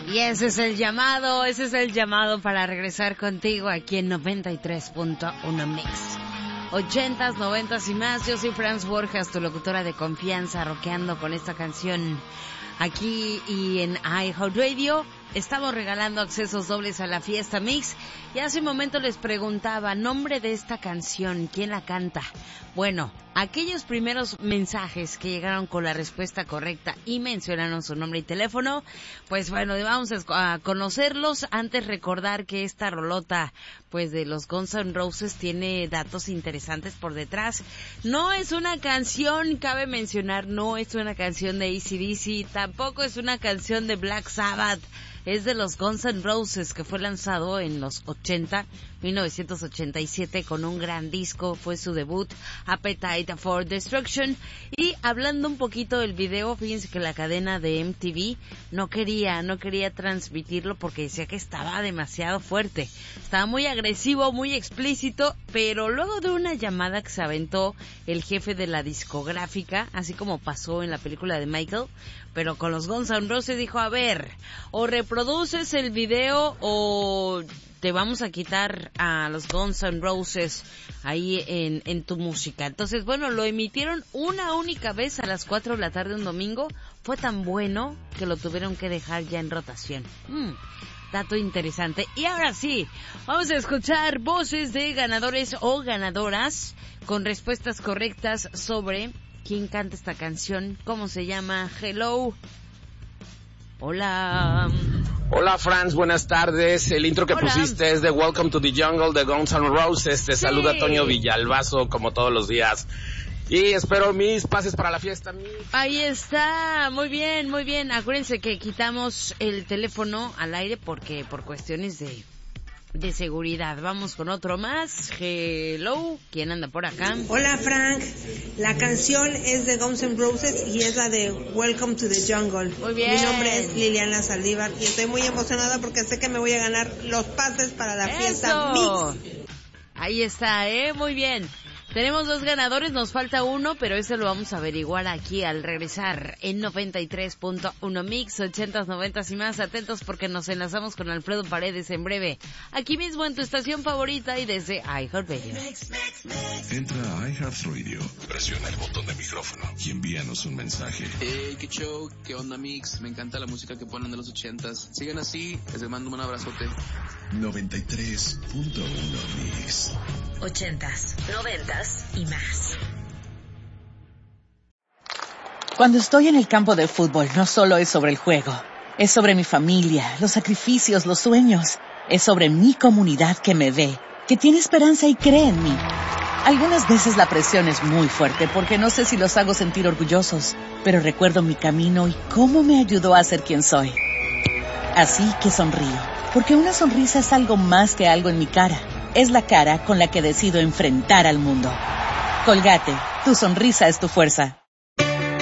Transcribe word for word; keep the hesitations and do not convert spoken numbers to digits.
Y ese es el llamado, ese es el llamado para regresar contigo aquí en noventa y tres punto uno Mix. Ochentas, noventas y más. Yo soy Franz Borjas, tu locutora de confianza, rockeando con esta canción aquí y en iHeartRadio. Estamos regalando accesos dobles a la fiesta Mix. Y hace un momento les preguntaba, nombre de esta canción, ¿quién la canta? Bueno, aquellos primeros mensajes que llegaron con la respuesta correcta y mencionaron su nombre y teléfono, pues bueno, vamos a conocerlos. Antes recordar que esta rolota, pues de los Guns N' Roses, tiene datos interesantes por detrás. No es una canción, cabe mencionar, no es una canción de A C D C, tampoco es una canción de Black Sabbath. Es de los Guns N' Roses, que fue lanzado en los ochenta, mil novecientos ochenta y siete, con un gran disco. Fue su debut, Appetite for Destruction. Y hablando un poquito del video, fíjense que la cadena de M T V no quería, no quería transmitirlo porque decía que estaba demasiado fuerte. Estaba muy agresivo, muy explícito, pero luego de una llamada que se aventó el jefe de la discográfica, así como pasó en la película de Michael, pero con los Guns N' Roses, dijo, a ver, o reproduces el video o te vamos a quitar a los Guns N' Roses ahí en, en tu música. Entonces, bueno, lo emitieron una única vez a las cuatro de la tarde un domingo. Fue tan bueno que lo tuvieron que dejar ya en rotación. Mm, dato interesante. Y ahora sí, vamos a escuchar voces de ganadores o ganadoras con respuestas correctas sobre quién canta esta canción, cómo se llama. Hello. Hola. Hola, Franz, buenas tardes. El intro que Hola. pusiste es de Welcome to the Jungle de Guns N' Roses. Te Sí. saluda Antonio Villalbazo, como todos los días. Y espero mis pases para la fiesta. Mis... Ahí está, muy bien, muy bien. Acuérdense que quitamos el teléfono al aire porque por cuestiones de... de seguridad. Vamos con otro más. Hello, ¿quién anda por acá? Hola, Frank. La canción es de Guns N' Roses y es la de Welcome to the Jungle. Muy bien. Mi nombre es Liliana Saldívar y estoy muy emocionada porque sé que me voy a ganar los pases para la fiesta ¡Eso! Mix. Ahí está, ¿eh? Muy bien. Tenemos dos ganadores, nos falta uno, pero ese lo vamos a averiguar aquí al regresar en noventa y tres punto uno Mix, ochentas, noventas y más. Atentos porque nos enlazamos con Alfredo Paredes en breve, aquí mismo en tu estación favorita y desde iHeartRadio. Entra a iHeartRadio, presiona el botón de micrófono y envíanos un mensaje. Hey, qué show, qué onda Mix, me encanta la música que ponen de los ochentas. Sigan así, les mando un abrazote. noventa y tres punto uno Mix. Ochentas, noventas y más. Cuando estoy en el campo de fútbol, no solo es sobre el juego. Es sobre mi familia, los sacrificios, los sueños. Es sobre mi comunidad que me ve, que tiene esperanza y cree en mí. Algunas veces la presión es muy fuerte porque no sé si los hago sentir orgullosos, pero recuerdo mi camino y cómo me ayudó a ser quien soy. Así que sonrío, porque una sonrisa es algo más que algo en mi cara. Es la cara con la que decido enfrentar al mundo. Colgate, tu sonrisa es tu fuerza.